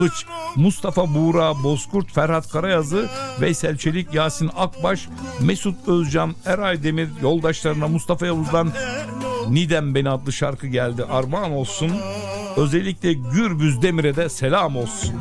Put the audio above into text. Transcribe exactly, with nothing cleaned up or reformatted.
Kılıç, Mustafa Buğra Bozkurt, Ferhat Karayazı, Veysel Çelik, Yasin Akbaş, Mesut Özcan, Eray Demir yoldaşlarına Mustafa Yavuz'dan Nidem Beni adlı şarkı geldi. Armağan olsun. Özellikle Gürbüz Demir'e de selam olsun.